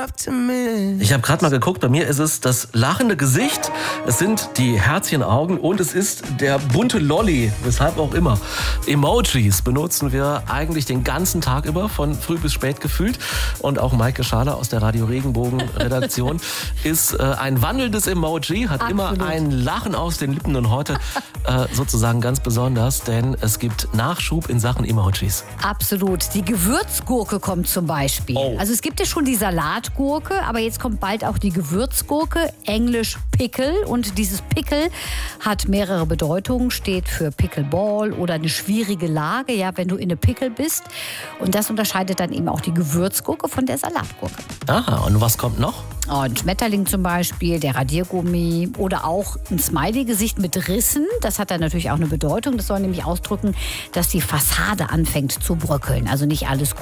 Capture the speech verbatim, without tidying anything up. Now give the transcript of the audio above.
Ich habe gerade mal geguckt, bei mir ist es das lachende Gesicht, es sind die Herzchenaugen und es ist der bunte Lolli, weshalb auch immer. Emojis benutzen wir eigentlich den ganzen Tag über, von früh bis spät gefühlt. Und auch Maike Schaler aus der Radio Regenbogen-Redaktion ist äh, ein wandelndes Emoji, hat Absolut. immer ein Lachen aus den Lippen und heute äh, sozusagen ganz besonders, denn es gibt Nachschub in Sachen Emojis. Absolut. Die Gewürzgurke kommt zum Beispiel. Oh. Also es gibt ja schon die Salatgurke, aber jetzt kommt bald auch die Gewürzgurke, englisch Pickle. Und dieses Pickle hat mehrere Bedeutungen, steht für Pickleball oder eine schwierige Lage, ja, wenn du in eine Pickle bist. Und das unterscheidet dann eben auch die Gewürzgurke von der Salatgurke. Aha, und was kommt noch? Und Schmetterling zum Beispiel, der Radiergummi oder auch ein Smiley-Gesicht mit Rissen. Das hat dann natürlich auch eine Bedeutung. Das soll nämlich ausdrücken, dass die Fassade anfängt zu bröckeln. Also nicht alles gut.